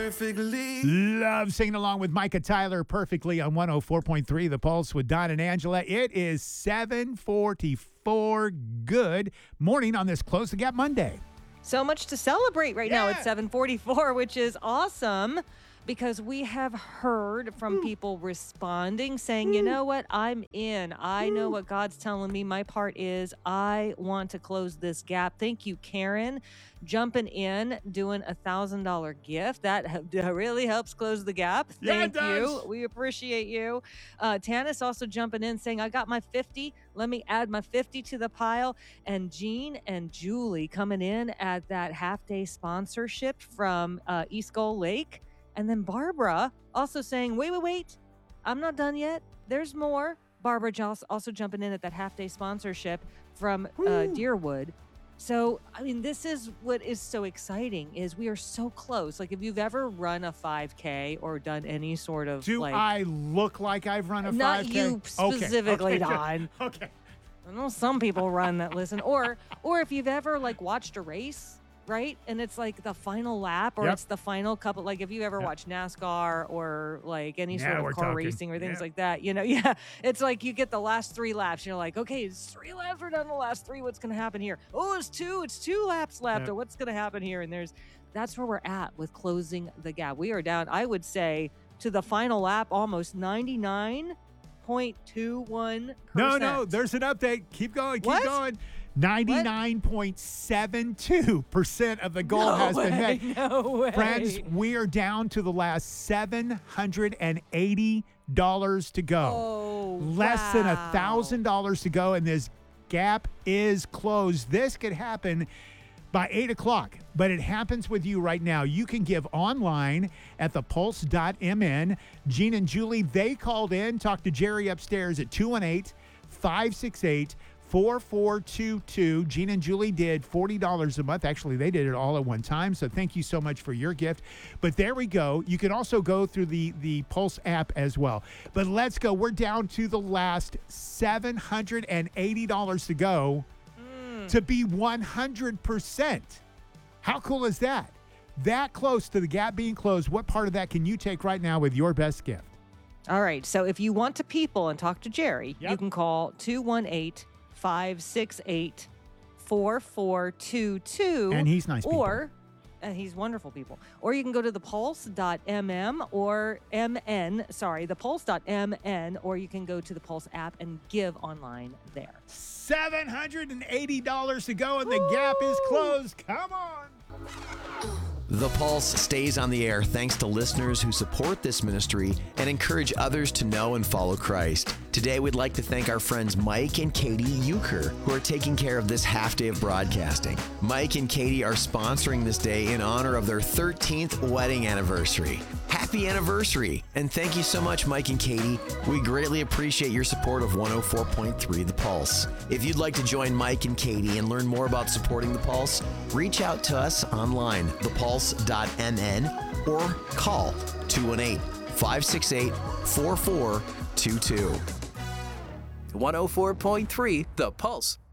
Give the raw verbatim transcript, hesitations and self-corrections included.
perfectly. Love singing along with Micah Tyler perfectly on one oh four point three The Pulse with Don and Angela. It is seven forty-four. Good morning on this Close the Gap Monday. So much to celebrate right Yeah. now at seven forty-four, which is awesome because we have heard from people responding saying, you know what, I'm in. I know what God's telling me. My part is I want to close this gap. Thank you, Karen, jumping in, doing a one thousand dollars gift. That ha- really helps close the gap. Yeah, it Thank you. does. We appreciate you. Uh, Tanis also jumping in saying, I got my fifty. Let me add my fifty to the pile. And Jean and Julie coming in at that half-day sponsorship from uh, East Gull Lake. And then Barbara also saying, wait, wait, wait. I'm not done yet. There's more. Barbara Joss also jumping in at that half-day sponsorship from uh, Deerwood. So, I mean, this is what is so exciting is we are so close. Like, if you've ever run a five K or done any sort of, Do like... I look like I've run a Not five K? you specifically, okay, okay, Don. Okay. I know some people run that listen. Or or if you've ever like watched a race, right? And it's like the final lap or Yep. it's the final couple. Like if you ever Yep. watched NASCAR or like any Yeah, sort we're of car talking. racing or things Yeah. like that, you know, yeah. It's like you get the last three laps. You're like, okay, it's three laps. We're done the last three. What's going to happen here? Oh, it's two. It's two laps left. Yep. Or what's going to happen here? And there's that's where we're at with closing the gap. We are down, I would say, to the final lap, almost ninety-nine point two one percent. No, no, there's an update. Keep going, keep What? going. ninety-nine point seven two percent of the goal No has been way, met. no way. Friends, we are down to the last seven hundred eighty dollars to go. Oh, Less than a wow. one thousand dollars to go, and this gap is closed. This could happen by eight o'clock, but it happens with you right now. You can give online at the pulse dot m n. Gene and Julie, they called in, talked to Jerry upstairs at two one eight, five six eight, four four two two. Gene and Julie did forty dollars a month. Actually, they did it all at one time, so thank you so much for your gift. But there we go. You can also go through the, the Pulse app as well. But let's go. We're down to the last seven hundred eighty dollars to go to be one hundred percent. How cool is that? That close to the gap being closed. What part of that can you take right now with your best gift? All right. So if you want to people and talk to Jerry, Yep. you can call two one eight, five six eight, four four two two. And he's nice people. Or, and he's wonderful people. Or you can go to the pulse dot m m or M N, sorry, the pulse dot m n, or you can go to the Pulse app and give online there. seven hundred eighty dollars to go, and the gap is closed. Come on. The Pulse stays on the air thanks to listeners who support this ministry and encourage others to know and follow Christ. Today, we'd like to thank our friends Mike and Katie Euchre, who are taking care of this half day of broadcasting. Mike and Katie are sponsoring this day in honor of their thirteenth wedding anniversary. Happy anniversary! And thank you so much, Mike and Katie. We greatly appreciate your support of one oh four point three The Pulse. If you'd like to join Mike and Katie and learn more about supporting The Pulse, reach out to us online, the pulse dot m n, or call two one eight, five six eight, four four two two. one oh four point three The Pulse.